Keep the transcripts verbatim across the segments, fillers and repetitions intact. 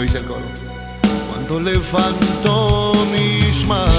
dice el coro. Cuando levanto mis manos.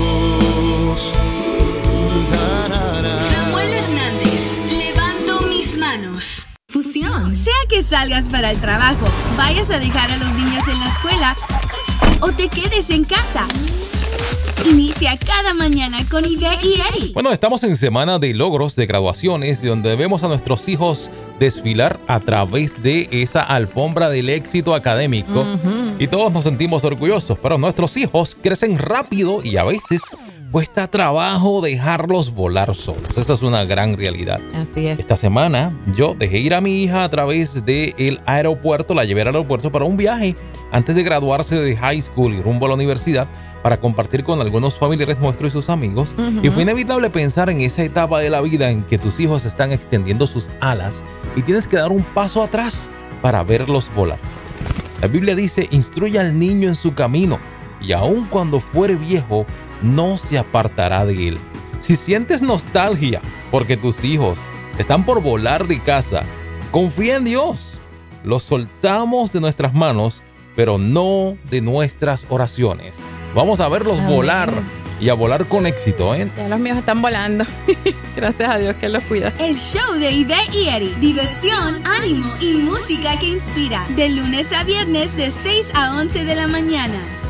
Samuel Hernández, levanto mis manos. Fusión. Sea que salgas para el trabajo, vayas a dejar a los niños en la escuela o te quedes en casa. Inicia cada mañana con Ivette y Eddie. Bueno, estamos en semana de logros, de graduaciones, donde vemos a nuestros hijos desfilar a través de esa alfombra del éxito académico. Uh-huh. Y todos nos sentimos orgullosos, pero nuestros hijos crecen rápido y a veces cuesta trabajo dejarlos volar solos. Esa es una gran realidad. Así es. Esta semana yo dejé ir a mi hija a través del aeropuerto, la llevé al aeropuerto para un viaje antes de graduarse de high school y rumbo a la universidad, para compartir con algunos familiares nuestros y sus amigos. Uh-huh. Y fue inevitable pensar en esa etapa de la vida en que tus hijos están extendiendo sus alas y tienes que dar un paso atrás para verlos volar. La Biblia dice: instruye al niño en su camino y aun cuando fuere viejo no se apartará de él. Si sientes nostalgia porque tus hijos están por volar de casa, confía en Dios. Los soltamos de nuestras manos, pero no de nuestras oraciones. Vamos a verlos Amén. volar y a volar con éxito, ¿eh? Ya los míos están volando. Gracias a Dios que los cuida. El show de Ivette y Eddie. Diversión, ánimo y música que inspira. De lunes a viernes de seis a once de la mañana.